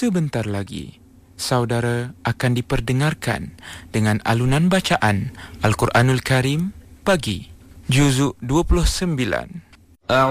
Sebentar lagi, saudara akan diperdengarkan dengan alunan bacaan Al-Quranul Karim pagi, juzuk 29.